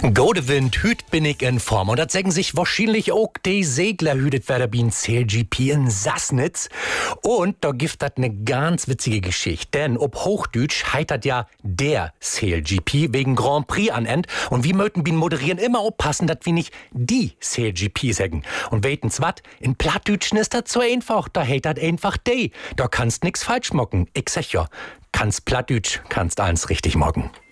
Gode Wind, hüt bin ich in Form. Und das sagen sich wahrscheinlich auch die Segler hütet werden wie ein CLGP in Sassnitz. Und da gibt das eine ganz witzige Geschichte. Denn ob Hochdeutsch heitert ja der CLGP wegen Grand Prix an End. Und wir möchten bin moderieren immer aufpassen, dass wir nicht die CLGP sagen. Und weitens wat, in Plattdeutschen ist das so einfach. Da heitert einfach die. Da kannst nix falsch mocken. Ich sag ja, kannst Plattdeutsch, kannst alles richtig mocken.